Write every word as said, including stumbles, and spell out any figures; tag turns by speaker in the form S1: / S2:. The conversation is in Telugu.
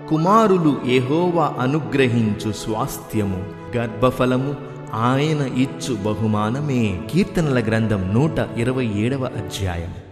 S1: కుమారులు యెహోవా అనుగ్రహించు స్వాస్థ్యము, గర్భఫలము ఆయన ఇచ్చు బహుమానమే. కీర్తనల గ్రంథం నూట ఇరవై ఏడవ అధ్యాయం.